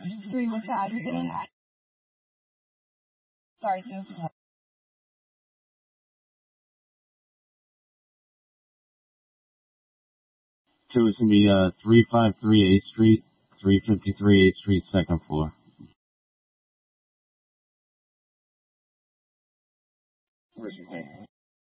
Three, what's the address again? Sorry, no. So it's going to be 353 8th Street, 353 8th Street, second floor. Where's your name?